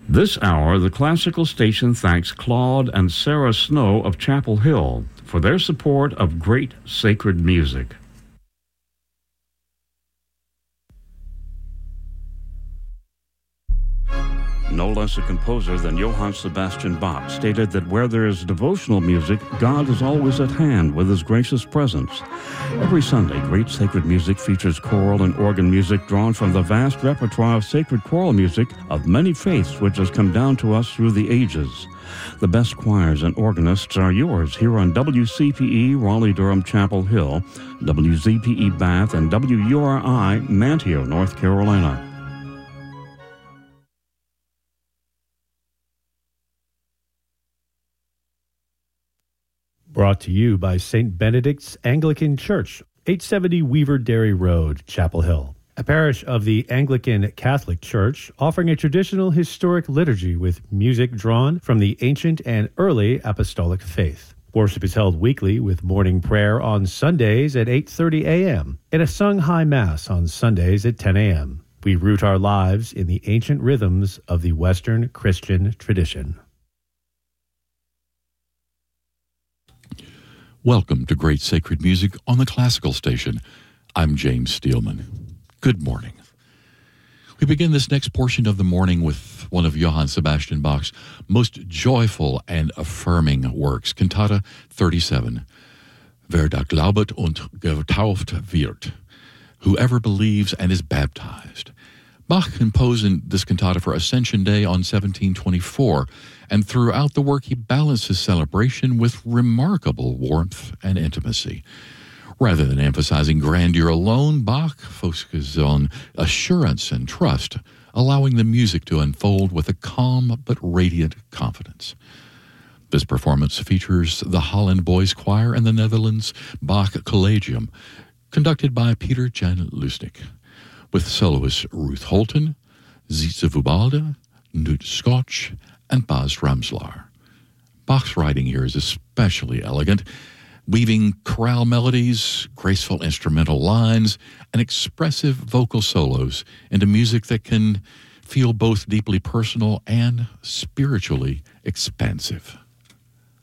This hour, the classical station thanks Claude and Sarah Snow of Chapel Hill for their support of great sacred music. No less a composer than Johann Sebastian Bach stated that where there is devotional music, God is always at hand with his gracious presence. Every Sunday, Great Sacred Music features choral and organ music drawn from the vast repertoire of sacred choral music of many faiths which has come down to us through the ages. The best choirs and organists are yours here on WCPE Raleigh-Durham Chapel Hill, WZPE Bath, and WURI Manteo, North Carolina. Brought to you by St. Benedict's Anglican Church, 870 Weaver Dairy Road, Chapel Hill, a parish of the Anglican Catholic Church offering a traditional historic liturgy with music drawn from the ancient and early apostolic faith. Worship is held weekly with morning prayer on Sundays at 8:30 a.m. and a sung high mass on Sundays at 10 a.m. We root our lives in the ancient rhythms of the Western Christian tradition. Welcome to Great Sacred Music on the Classical Station. I'm James Steelman. Good morning. We begin this next portion of the morning with one of Johann Sebastian Bach's most joyful and affirming works, Cantata 37, Wer da glaubet und getauft wird, whoever believes and is baptized. Bach composed this cantata for Ascension Day on 1724, and throughout the work he balances celebration with remarkable warmth and intimacy. Rather than emphasizing grandeur alone, Bach focuses on assurance and trust, allowing the music to unfold with a calm but radiant confidence. This performance features the Holland Boys Choir and the Netherlands Bach Collegium, conducted by Peter Jan Lustig, with soloists Ruth Holton, Zietse Wubalde, Knut Scotch, and Bas Ramslaar. Bach's writing here is especially elegant, weaving chorale melodies, graceful instrumental lines, and expressive vocal solos into music that can feel both deeply personal and spiritually expansive.